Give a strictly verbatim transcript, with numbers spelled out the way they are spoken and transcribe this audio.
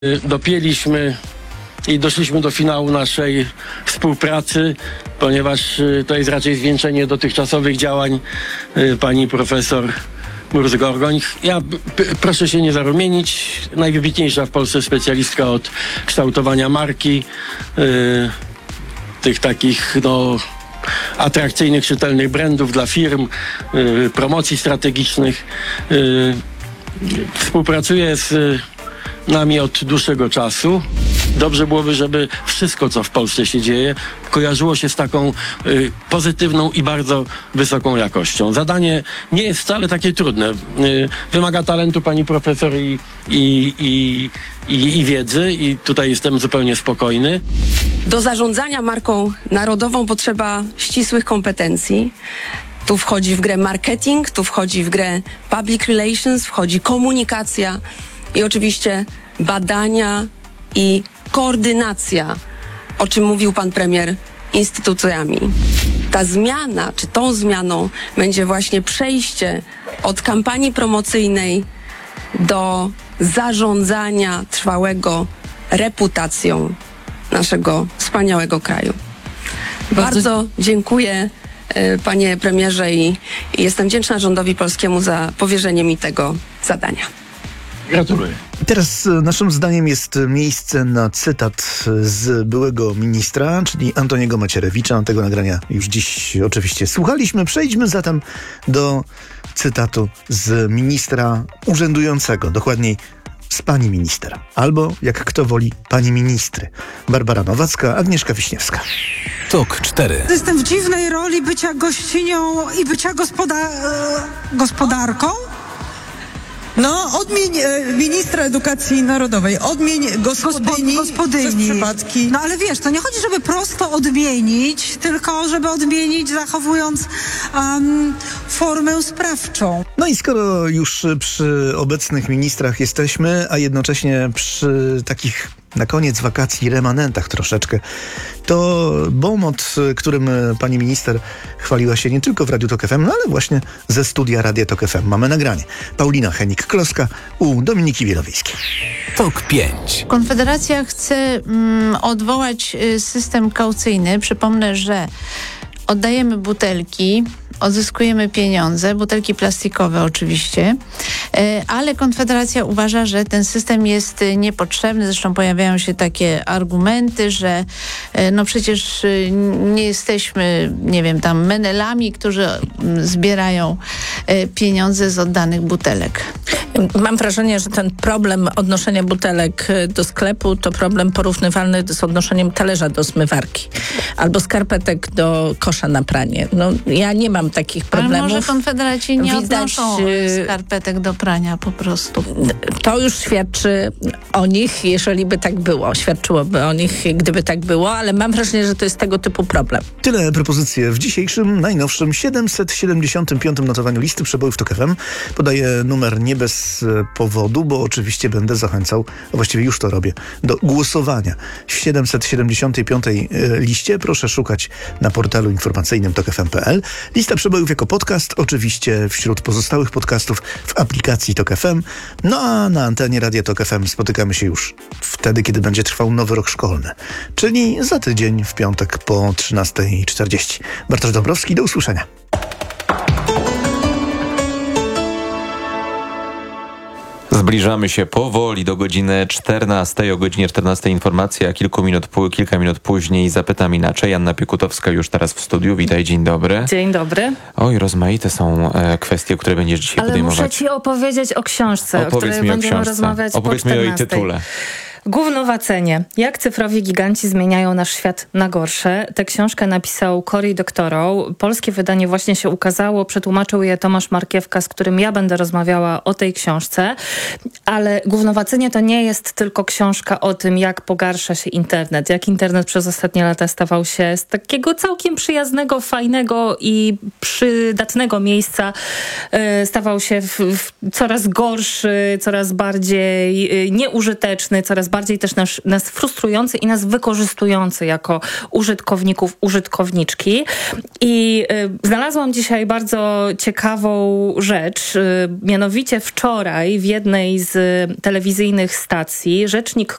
Dopięliśmy i doszliśmy do finału naszej współpracy, ponieważ to jest raczej zwieńczenie dotychczasowych działań pani profesor Mróz-Gorgoń. Ja p- proszę się nie zarumienić, najwybitniejsza w Polsce specjalistka od kształtowania marki, yy, tych takich no atrakcyjnych, czytelnych brandów dla firm, yy, promocji strategicznych. Yy, współpracuje z nami od dłuższego czasu. Dobrze byłoby, żeby wszystko, co w Polsce się dzieje, kojarzyło się z taką y, pozytywną i bardzo wysoką jakością. Zadanie nie jest wcale takie trudne. Y, wymaga talentu pani profesor i, i, i, i, i wiedzy i tutaj jestem zupełnie spokojny. Do zarządzania marką narodową potrzeba ścisłych kompetencji. Tu wchodzi w grę marketing, tu wchodzi w grę public relations, wchodzi komunikacja i oczywiście badania i koordynacja, o czym mówił pan premier, instytucjami. Ta zmiana, czy tą zmianą będzie właśnie przejście od kampanii promocyjnej do zarządzania trwałego reputacją naszego wspaniałego kraju. Bardzo, Bardzo dziękuję panie premierze i, i jestem wdzięczna rządowi polskiemu za powierzenie mi tego zadania. Gratuluję. Teraz naszym zdaniem jest miejsce na cytat z byłego ministra, czyli Antoniego Macierewicza. Tego nagrania już dziś oczywiście słuchaliśmy. Przejdźmy zatem do cytatu z ministra urzędującego, dokładniej z pani minister. Albo, jak kto woli, pani ministry. Barbara Nowacka, Agnieszka Wiśniewska. Tok cztery. Jestem w dziwnej roli bycia gościnią i bycia gospoda- gospodarką. No, odmień e, ministra edukacji narodowej, odmień gospodyni, Gospo- gospodyni. przez przypadki. No ale wiesz, to nie chodzi, żeby prosto odmienić, tylko żeby odmienić zachowując um, formę sprawczą. No i skoro już przy obecnych ministrach jesteśmy, a jednocześnie przy takich na koniec wakacji remanentach troszeczkę, to BOMOT, którym pani minister chwaliła się nie tylko w Radiu Tok F M, no ale właśnie ze studia Radia Tok F M. Mamy nagranie. Paulina Henik-Kloska u Dominiki Wielowiejskiej. Tok pięć. Konfederacja chce mm, odwołać y, system kaucyjny. Przypomnę, że oddajemy butelki, odzyskujemy pieniądze, butelki plastikowe oczywiście, ale Konfederacja uważa, że ten system jest niepotrzebny. Zresztą pojawiają się takie argumenty, że no przecież nie jesteśmy, nie wiem, tam menelami, którzy zbierają pieniądze z oddanych butelek. Mam wrażenie, że ten problem odnoszenia butelek do sklepu to problem porównywalny z odnoszeniem talerza do zmywarki albo skarpetek do kosza na pranie. No, ja nie mam takich problemów. Ale może Konfederaci nie Widać, odnoszą skarpetek do prania po prostu. To już świadczy o nich, jeżeli by tak było. Świadczyłoby o nich, gdyby tak było, ale mam wrażenie, że to jest tego typu problem. Tyle propozycje w dzisiejszym, najnowszym siedemset siedemdziesiątym piątym notowaniu listy przebojów Tok F M. Podaję numer nie bez powodu, bo oczywiście będę zachęcał, a właściwie już to robię, do głosowania. W siedemset siedemdziesiątej piątej liście proszę szukać na portalu informacyjnym tok f m kropka p l. Lista przebojów jako podcast, oczywiście wśród pozostałych podcastów w aplikacji Tok F M. No a na antenie Radia Tok F M spotykamy się już wtedy, kiedy będzie trwał nowy rok szkolny, czyli za tydzień w piątek po trzynasta czterdzieści. Bartosz Dąbrowski, do usłyszenia. Zbliżamy się powoli do godziny czternastej. O godzinie czternastej informacja, kilku minut, kilka minut później zapytam inaczej. Anna Piekutowska już teraz w studiu. Witaj, dzień dobry. Dzień dobry. Oj, rozmaite są e, kwestie, które będziesz dzisiaj Ale podejmować. Ale muszę ci opowiedzieć o książce, Opowiedz o której mi o będziemy książce. rozmawiać Opowiedz po mi o jej czternastej. tytule. Gównowacenie. Jak cyfrowi giganci zmieniają nasz świat na gorsze. Tę książkę napisał Cory Doctorow. Polskie wydanie właśnie się ukazało. Przetłumaczył je Tomasz Markiewka, z którym ja będę rozmawiała o tej książce. Ale Gównowacenie to nie jest tylko książka o tym, jak pogarsza się internet. Jak internet przez ostatnie lata stawał się z takiego całkiem przyjaznego, fajnego i przydatnego miejsca yy, stawał się w, w coraz gorszy, coraz bardziej yy, nieużyteczny, coraz bardziej też nas, nas frustrujący i nas wykorzystujący jako użytkowników, użytkowniczki. I y, znalazłam dzisiaj bardzo ciekawą rzecz. Y, mianowicie wczoraj w jednej z telewizyjnych stacji rzecznik